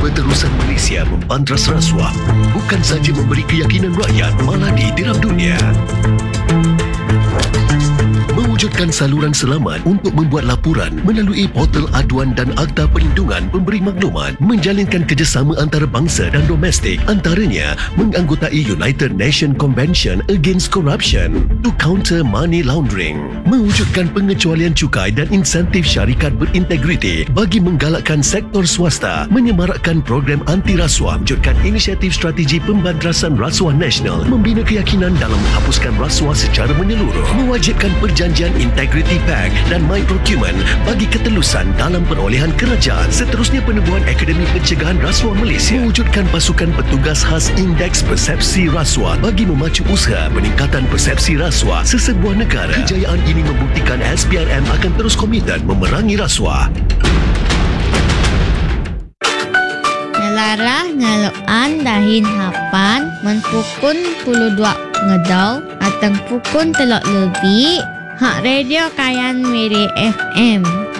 Berterusan Malaysia membantras rasuah bukan saja memberi keyakinan rakyat, malah ditiram dunia. Mewujudkan saluran selamat untuk membuat laporan melalui portal aduan dan Akta Perlindungan Pemberi Maklumat, menjalinkan kerjasama antarabangsa dan domestik, antaranya menganggotai United Nations Convention Against Corruption to counter money laundering, mewujudkan pengecualian cukai dan insentif syarikat berintegriti bagi menggalakkan sektor swasta, menyemarakkan program anti rasuah, wujudkan inisiatif strategi pembantrasan rasuah nasional, membina keyakinan dalam menghapuskan rasuah secara menyeluruh, mewajibkan perjanjian Integrity Pact dan My Procurement bagi ketelusan dalam perolehan kerajaan. Seterusnya, penubuhan Akademi Pencegahan Rasuah Malaysia, mewujudkan pasukan petugas khas Indeks Persepsi Rasuah bagi memacu usaha peningkatan persepsi rasuah sesebuah negara. Kejayaan ini membuktikan SPRM akan terus komited memerangi rasuah. Ngelarah ngeloan dahin hapan menpukun 22 ngedau ateng pukun telok lebih hak radio Kayan Miri FM.